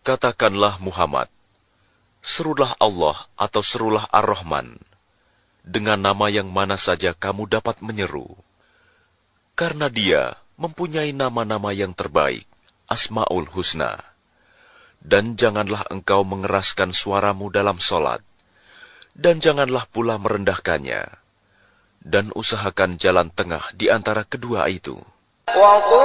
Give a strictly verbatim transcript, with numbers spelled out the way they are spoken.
Katakanlah Muhammad, serulah Allah atau serulah Ar-Rahman, dengan nama yang mana saja kamu dapat menyeru. Karena Dia mempunyai nama-nama yang terbaik, Asma'ul Husna. Dan janganlah engkau mengeraskan suaramu dalam solat, dan janganlah pula merendahkannya, dan usahakan jalan tengah di antara kedua itu.